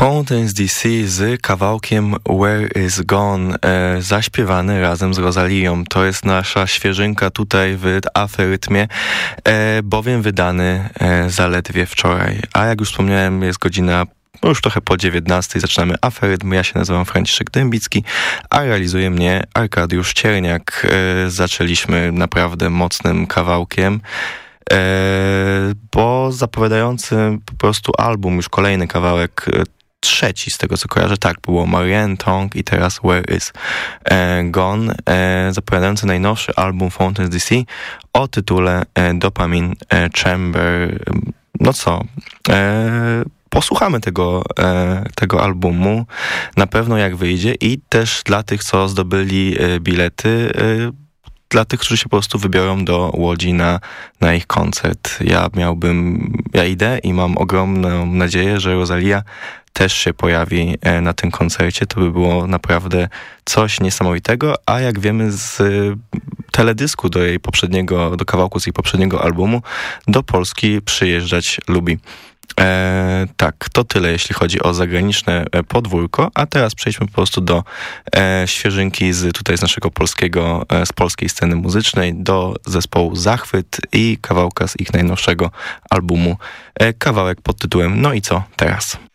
Fountains DC z kawałkiem Where Is Gone, zaśpiewany razem z Rosalią. To jest nasza świeżynka tutaj w Aferytmie, bowiem wydany zaledwie wczoraj. A jak już wspomniałem, jest godzina już trochę po 19:00, zaczynamy Aferytm. Ja się nazywam Franciszek Dębicki, a realizuje mnie Arkadiusz Cierniak. Zaczęliśmy naprawdę mocnym kawałkiem, bo zapowiadający po prostu album, już kolejny kawałek, trzeci z tego co kojarzę, tak, było Marianne Tong i teraz Where Is Gone, zapowiadający najnowszy album Fountains DC o tytule Dopamine Chamber. No co, posłuchamy tego albumu na pewno jak wyjdzie i też dla tych, co zdobyli bilety, dla tych, którzy się po prostu wybiorą do Łodzi na ich koncert. Ja idę i mam ogromną nadzieję, że Rosalia też się pojawi na tym koncercie. To by było naprawdę coś niesamowitego, a jak wiemy z teledysku do kawałku z jej poprzedniego albumu, do Polski przyjeżdżać lubi. Tak, to tyle jeśli chodzi o zagraniczne podwórko, a teraz przejdźmy po prostu do świeżynki z naszego z polskiej sceny muzycznej, do zespołu Zachwyt i kawałka z ich najnowszego albumu, kawałek pod tytułem No i co teraz?